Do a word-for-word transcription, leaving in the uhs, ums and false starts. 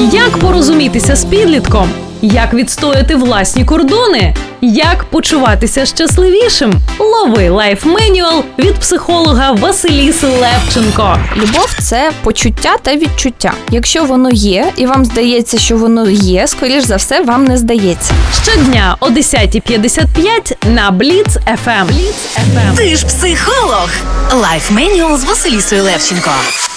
Як порозумітися з підлітком? Як відстояти власні кордони? Як почуватися щасливішим? Лови лайф-менюал від психолога Василіси Левченко. Любов – це почуття та відчуття. Якщо воно є, і вам здається, що воно є, скоріш за все, вам не здається. Щодня о десята п'ятдесят п'ять на Бліц еф ем. Ти ж психолог. Лайф-менюал з Василісою Левченко.